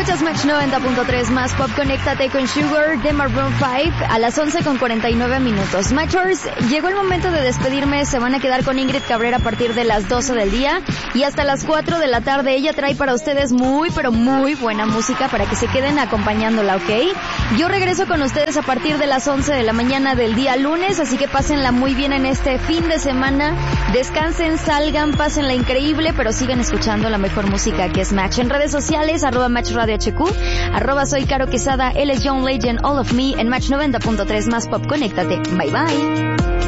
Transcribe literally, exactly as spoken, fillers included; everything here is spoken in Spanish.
Escuchas Match noventa punto tres más pop. Conéctate con Sugar de Maroon cinco a las once con cuarenta y nueve minutos. Matchers, llegó el momento de despedirme. Se van a quedar con Ingrid Cabrera a partir de las doce del día y hasta las cuatro de la tarde. Ella trae para ustedes muy, pero muy buena música para que se queden acompañándola, ¿ok? Yo regreso con ustedes a partir de las once de la mañana del día lunes, así que pásenla muy bien en este fin de semana. Descansen, salgan, pásenla increíble, pero sigan escuchando la mejor música que es Match. En redes sociales, arroba Match Radio H Q, arroba soy Caro Quesada, él es John Legend, All of Me, en Match noventa punto tres más pop. Conéctate. Bye bye.